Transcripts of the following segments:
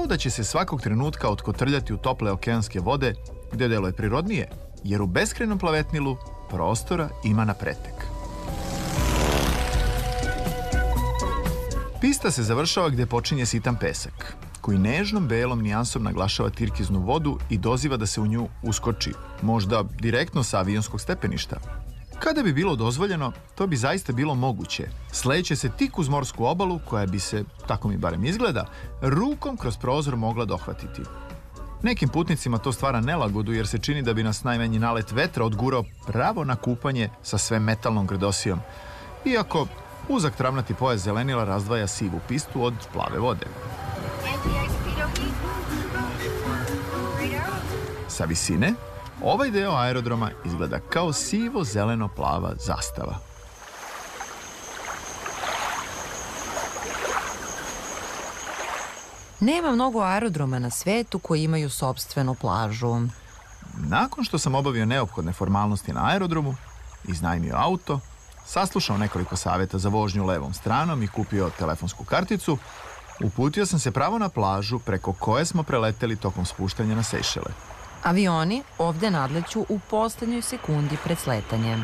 da će se svakog trenutka otkotrljati u tople okeanske vode, gde deluje prirodnije, jer u beskrajnom plavetnilu prostora ima na pretek. Pista se završava gde počinje sitan pesak, koji nežnom belom nijansom naglašava tirkiznu vodu i doziva da se u nju uskoči, možda direktno sa avionskog stepeništa. Kada bi bilo dozvoljeno, to bi zaista bilo moguće. Sleće se tik uz morsku obalu, koja bi se, tako mi barem izgleda, rukom kroz prozor mogla dohvatiti. Nekim putnicima to stvara nelagodu, jer se čini da bi nas najmanji nalet vetra odgurao pravo na kupanje sa sve metalnom grdosijom, iako uzak travnati pojas zelenila razdvaja sivu pistu od plave vode. Sa visine, ovaj deo aerodroma izgleda kao sivo-zeleno-plava zastava. Nema mnogo aerodroma na svetu koji imaju sopstvenu plažu. Nakon što sam obavio neophodne formalnosti na aerodromu, iznajmio auto, saslušao nekoliko savjeta za vožnju levom stranom i kupio telefonsku karticu, uputio sam se pravo na plažu preko koje smo preleteli tokom spuštanja na Sejšele. Avioni ovde nadleću u poslednjoj sekundi pred sletanjem.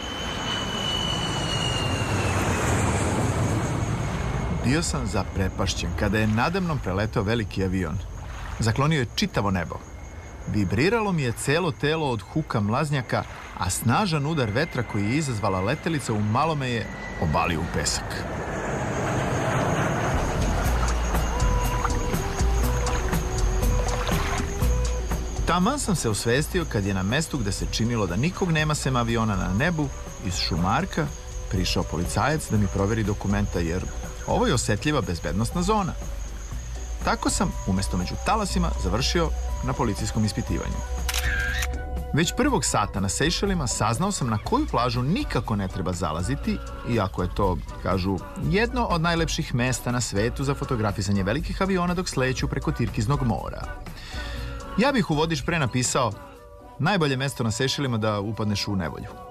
Bio sam zaprepašćen kada je nadamnom preletao veliki avion. Zaklonio je čitavo nebo. Vibriralo mi je celo telo od huka mlaznjaka, a snažan udar vetra koji je izazvala letelica u malo me je obalio u pesak. Taman sam se osvestio kad je na mestu gde se činilo da nikog nema sem aviona na nebu, iz šumarka prišao policajac da mi proveri dokumenta, jer ovo je osetljiva bezbednosna zona. Tako sam, umesto među talasima, završio na policijskom ispitivanju. Već prvog sata na Sejšelima saznao sam na koju plažu nikako ne treba zalaziti, iako je to, kažu, jedno od najlepših mesta na svetu za fotografisanje velikih aviona dok sleću preko Tirkiznog mora. Ja bih u vodič pre napisao: najbolje mesto na Sejšelima da upadneš u nevolju.